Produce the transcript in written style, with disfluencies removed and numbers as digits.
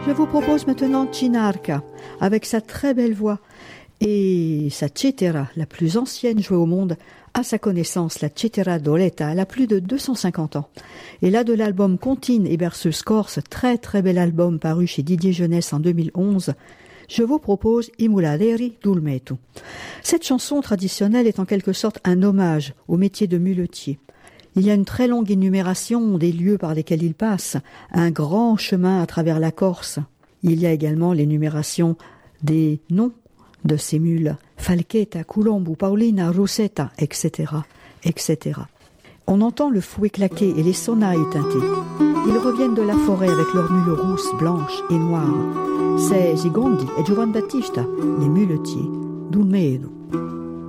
Je vous propose maintenant Chinarca, avec sa très belle voix et sa cetera, la plus ancienne jouée au monde. À sa connaissance, la cetera d'Oleta, elle a plus de 250 ans. Et là, de l'album Contine et Berceuse Corse, très très bel album paru chez Didier Jeunesse en 2011, je vous propose I muladeri d'Ulmetu. Cette chanson traditionnelle est en quelque sorte un hommage au métier de muletier. Il y a une très longue énumération des lieux par lesquels il passe, un grand chemin à travers la Corse. Il y a également l'énumération des noms de ces mules, Falchetta, Colombo, Paulina, Rosetta, etc., etc. On entend le fouet claquer et les sonnailles teinter. Ils reviennent de la forêt avec leurs mules rousses, blanches et noires. C'est Zigondi et Giovan Battista, les muletiers d'Ulmetu.